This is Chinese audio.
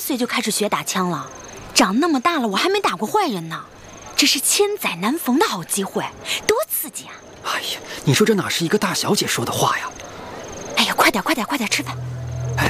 岁就开始学打枪了，长那么大了我还没打过坏人呢，这是千载难逢的好机会，多刺激啊！ 哎呀，你说这哪是一个大小姐说的话呀？ 哎呀，快点吃饭。